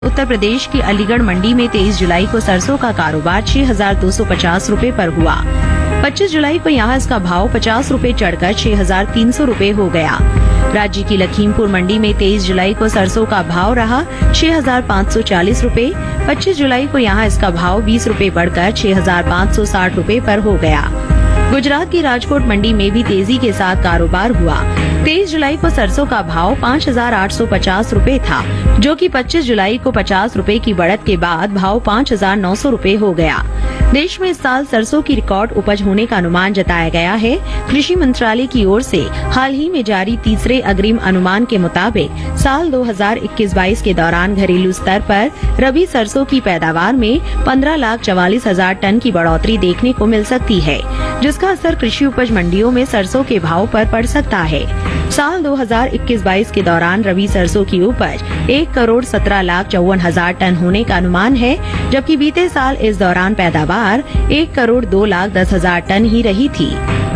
उत्तर प्रदेश की अलीगढ़ मंडी में 23 जुलाई को सरसों का कारोबार 6,250 रूपए पर हुआ। 25 जुलाई को यहां इसका भाव 50 रूपए चढ़कर 6,300 रूपए हो गया। राज्य की लखीमपुर मंडी में 23 जुलाई को सरसों का भाव रहा 6,540 रूपए। 25 जुलाई को यहां इसका भाव 20 रूपए बढ़कर 6,560 रूपए पर हो गया। गुजरात की राजकोट मंडी में भी तेजी के साथ कारोबार हुआ। 23 जुलाई को सरसों का भाव 5,850 रूपए था, जो कि 25 जुलाई को 50 रूपए की बढ़त के बाद भाव 5,900 रूपए हो गया। देश में इस साल सरसों की रिकॉर्ड उपज होने का अनुमान जताया गया है। कृषि मंत्रालय की ओर से हाल ही में जारी तीसरे अग्रिम अनुमान के मुताबिक साल 2021-22 के दौरान घरेलू स्तर पर रबी सरसों की पैदावार में 15,44,000 टन की बढ़ोतरी देखने को मिल सकती है, जिसका असर कृषि उपज मंडियों में सरसों के भाव पर पड़ सकता है। साल 2021-22 के दौरान रबी सरसों की उपज 1,17,54,000 टन होने का अनुमान है, जबकि बीते साल इस दौरान पैदावार 1,02,10,000 टन ही रही थी।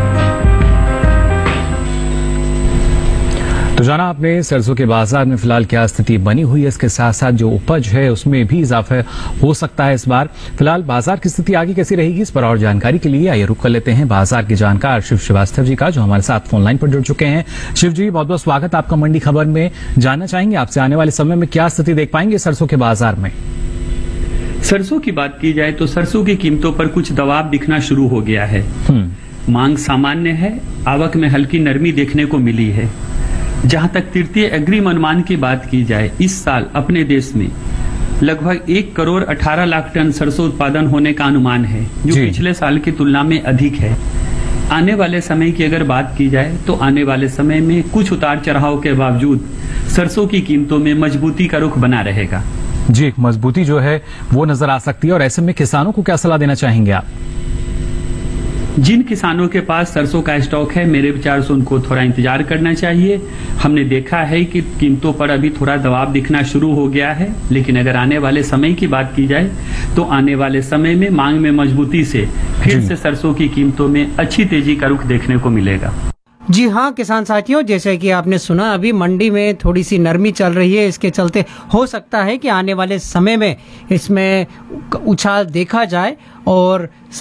तो जाना आपने सरसों के बाजार में फिलहाल क्या स्थिति बनी हुई है, इसके साथ साथ जो उपज है उसमें भी इजाफा हो सकता है इस बार। फिलहाल बाजार की स्थिति आगे कैसी रहेगी, इस पर और जानकारी के लिए आइए रुक कर लेते हैं बाजार के जानकार शिव श्रीवास्तव जी का, जो हमारे साथ फोन लाइन पर जुड़ चुके हैं। शिव जी, बहुत बहुत स्वागत आपका मंडी खबर में। जानना चाहेंगे आपसे आने वाले समय में क्या स्थिति देख पाएंगे सरसों के बाजार में। सरसों की बात की जाए तो सरसों की कीमतों पर कुछ दबाव दिखना शुरू हो गया है। मांग सामान्य है, आवक में हल्की नरमी देखने को मिली है। जहां तक तृतीय अग्रिम अनुमान की बात की जाए, इस साल अपने देश में लगभग 1,18,00,000 टन सरसों उत्पादन होने का अनुमान है, जो पिछले साल की तुलना में अधिक है। आने वाले समय की अगर बात की जाए तो आने वाले समय में कुछ उतार चढ़ाव के बावजूद सरसों की कीमतों में मजबूती का रुख बना रहेगा। जी, एक मजबूती जो है वो नजर आ सकती है। और ऐसे में किसानों को क्या सलाह देना चाहेंगे आप? जिन किसानों के पास सरसों का स्टॉक है, मेरे विचार से उनको थोड़ा इंतजार करना चाहिए। हमने देखा है कि कीमतों पर अभी थोड़ा दबाव दिखना शुरू हो गया है, लेकिन अगर आने वाले समय की बात की जाए तो आने वाले समय में मांग में मजबूती से फिर से सरसों की कीमतों में अच्छी तेजी का रुख देखने को मिलेगा। जी हाँ किसान साथियों, जैसे कि आपने सुना अभी मंडी में थोड़ी सी नरमी चल रही है। इसके चलते हो सकता है कि आने वाले समय में इसमें उछाल देखा जाए और